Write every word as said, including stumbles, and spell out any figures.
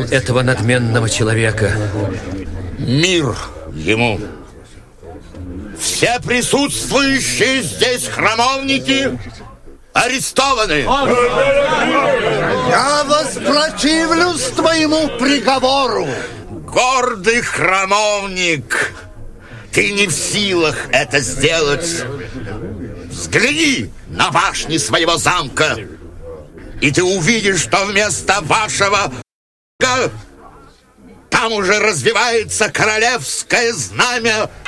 этого надменного человека. Мир ему. Все присутствующие здесь храмовники арестованы. Я воспротивлюсь твоему приговору. Гордый храмовник, ты не в силах это сделать. Взгляни на башни своего замка, и ты увидишь, что вместо вашего там уже развивается королевское знамя